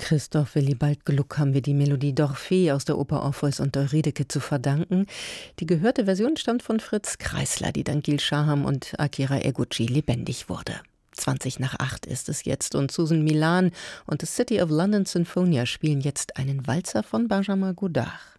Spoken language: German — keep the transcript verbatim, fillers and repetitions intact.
Christoph Willibald Gluck haben wir die Melodie d'Orphée aus der Oper Orpheus und Eurydike zu verdanken. Die gehörte Version stammt von Fritz Kreisler, die dank Gil Shaham und Akira Eguchi lebendig wurde. zwanzig nach acht ist es jetzt und Susan Milan und das City of London Sinfonia spielen jetzt einen Walzer von Benjamin Godard.